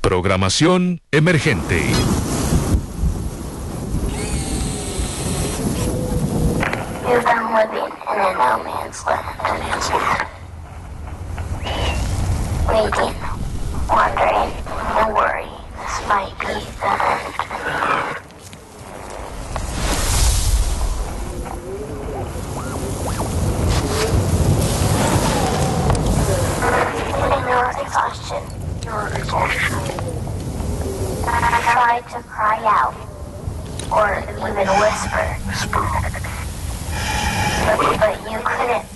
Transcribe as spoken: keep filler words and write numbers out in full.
Programación emergente. You've been living in a no man's land. No man's land. Waiting, wondering, and worry. This might be the end. In your exhaustion, Your exhaustion. I tried to cry out, or even whisper, Whisper. but, but you couldn't